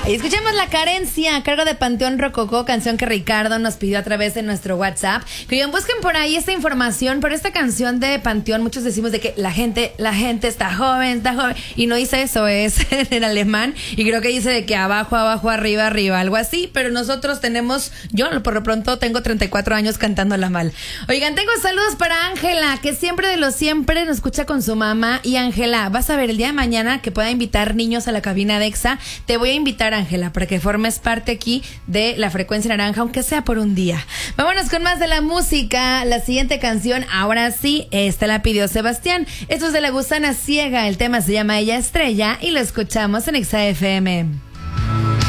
Y escuchemos La Carencia a cargo de Panteón Rococó, canción que Ricardo nos pidió a través de nuestro WhatsApp. Que busquen por ahí esta información, por esta canción de Panteón. Muchos decimos de que la gente está joven, y no dice eso, es en alemán, y creo que dice de que abajo, abajo, arriba, arriba, algo así, pero nosotros yo por lo pronto tengo 34 años cantándola mal. Oigan, tengo saludos para Ángela, que siempre de lo siempre nos escucha con su mamá. Y Ángela, vas a ver el día de mañana que pueda invitar niños a la cabina de Exa. Te voy a invitar, Ángela, para que formes parte aquí de la Frecuencia Naranja, aunque sea por un día. Vámonos con más de la música. La siguiente canción, ahora sí, esta la pidió Sebastián. Esto es de La Gusana Ciega. El tema se llama Ella Estrella y lo escuchamos en Exa FM.